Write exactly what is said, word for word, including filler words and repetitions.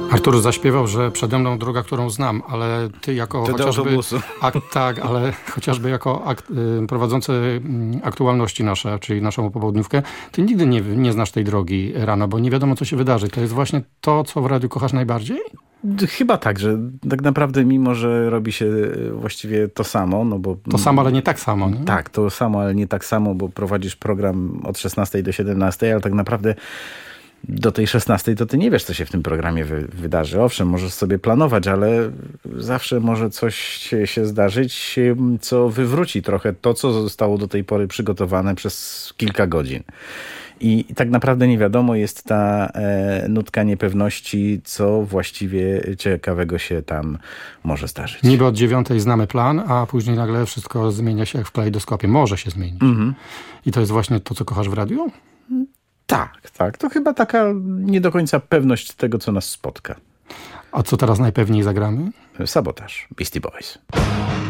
Artur zaśpiewał, że przede mną droga, którą znam, ale ty jako Ty chociażby... Ak, tak, ale chociażby jako akt, y, prowadzący y, aktualności nasze, czyli naszą popołudniówkę, ty nigdy nie, nie znasz tej drogi rano, bo nie wiadomo, co się wydarzy. To jest właśnie to, co w radiu kochasz najbardziej? Chyba tak, że tak naprawdę mimo, że robi się właściwie to samo, no bo... To samo, ale nie tak samo. Nie? Tak, to samo, ale nie tak samo, bo prowadzisz program od szesnastej do siedemnastej, ale tak naprawdę do tej szesnastej to ty nie wiesz, co się w tym programie wy, wydarzy. Owszem, możesz sobie planować, ale zawsze może coś się zdarzyć, co wywróci trochę to, co zostało do tej pory przygotowane przez kilka godzin. I tak naprawdę nie wiadomo, jest ta e, nutka niepewności, co właściwie ciekawego się tam może zdarzyć. Niby od dziewiątej znamy plan, a później nagle wszystko zmienia się jak w kalejdoskopie. Może się zmienić. Mhm. I to jest właśnie to, co kochasz w radiu? Tak, tak. To chyba taka nie do końca pewność tego, co nas spotka. A co teraz najpewniej zagramy? Sabotaż. Beastie Boys.